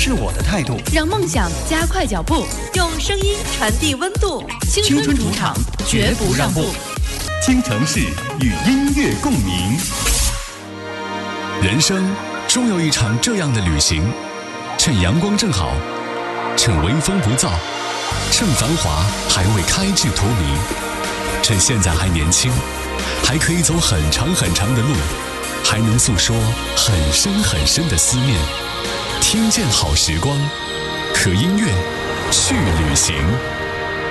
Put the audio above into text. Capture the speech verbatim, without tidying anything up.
是我的态度。 让梦想加快脚步，用声音传递温度。青春主场，绝不让步。 听城市与音乐共鸣。人生终有一场这样的旅行，趁阳光正好，趁微风不燥，趁繁华还未开至荼蘼，趁现在还年轻，还可以走很长很长的路，还能诉说很深很深的思念。听见好时光，和音乐去旅行。